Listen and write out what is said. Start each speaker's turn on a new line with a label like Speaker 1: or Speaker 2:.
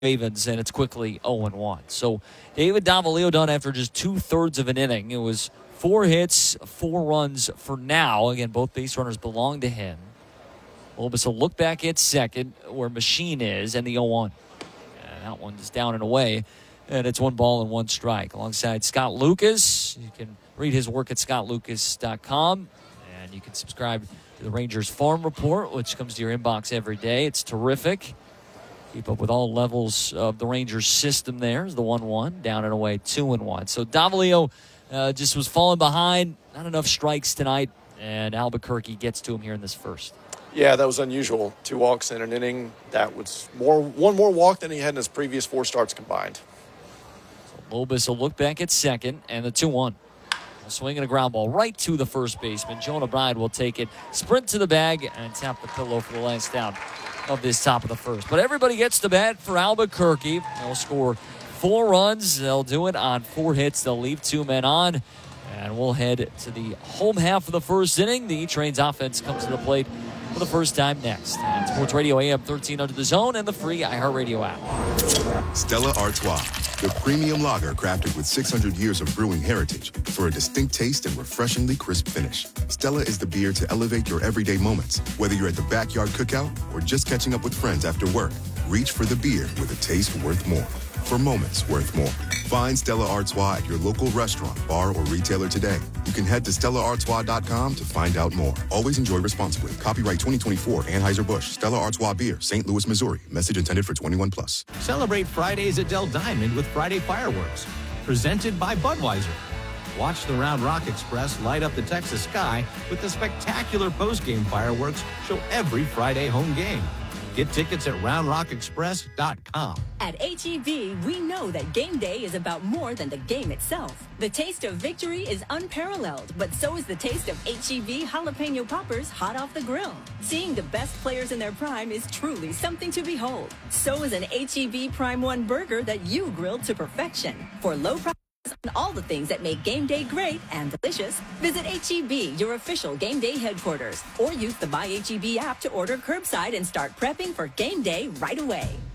Speaker 1: Ravens, and it's quickly 0-1. So David Davalillo done after just 2/3 of an inning. It was 4 hits, 4 runs for now. Again, both base runners belong to him. Lobos will look back at second, where Machine is, and the 0-1. And that one is down and away, and it's 1 ball and 1 strike. Alongside Scott Lucas, you can read his work at scottlucas.com, and you can subscribe to the Rangers Farm Report, which comes to your inbox every day. It's terrific. Keep up with all levels of the Rangers system there. Is the 1-1, down and away 2-1. So Davalillo just was falling behind. Not enough strikes tonight, and Albuquerque gets to him here in this first.
Speaker 2: Yeah, that was unusual. 2 walks in an inning. That was one more walk than he had in his previous 4 starts combined.
Speaker 1: So Lobos will look back at second, and the 2-1. A swing and a ground ball right to the first baseman. Jonah Bride will take it, sprint to the bag, and tap the pillow for the last down of this top of the first. But everybody gets to bat for Albuquerque. They'll score 4 runs. They'll do it on 4 hits. They'll leave 2 men on. And we'll head to the home half of the first inning. The E-Train's offense comes to the plate for the first time next. And Sports Radio AM 13 under the zone and the free iHeartRadio app.
Speaker 3: Stella Artois, the premium lager crafted with 600 years of brewing heritage for a distinct taste and refreshingly crisp finish. Stella is the beer to elevate your everyday moments. Whether you're at the backyard cookout or just catching up with friends after work, reach for the beer with a taste worth more. For moments worth more. Find Stella Artois at your local restaurant, bar, or retailer today. You can head to StellaArtois.com to find out more. Always enjoy responsibly. Copyright 2024 Anheuser-Busch. Stella Artois Beer, St. Louis, Missouri. Message intended for 21+.
Speaker 4: Celebrate Fridays at Del Diamond with Friday Fireworks. Presented by Budweiser. Watch the Round Rock Express light up the Texas sky with the spectacular post-game fireworks show every Friday home game. Get tickets at RoundRockExpress.com.
Speaker 5: At H-E-B, we know that game day is about more than the game itself. The taste of victory is unparalleled, but so is the taste of H-E-B jalapeno poppers hot off the grill. Seeing the best players in their prime is truly something to behold. So is an H-E-B Prime 1 burger that you grilled to perfection. For low price on all the things that make game day great and delicious, visit H-E-B, your official game day headquarters, or use the My H-E-B app to order curbside and start prepping for game day right away.